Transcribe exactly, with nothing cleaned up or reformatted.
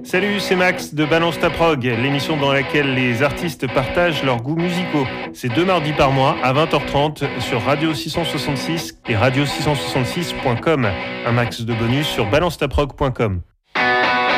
Salut, c'est Max de Balance ta prog, l'émission dans laquelle les artistes partagent leurs goûts musicaux. C'est deux mardis par mois à vingt heures trente sur Radio six cent soixante-six et radio six cent soixante-six point com. Un max de bonus sur balance ta prog point com.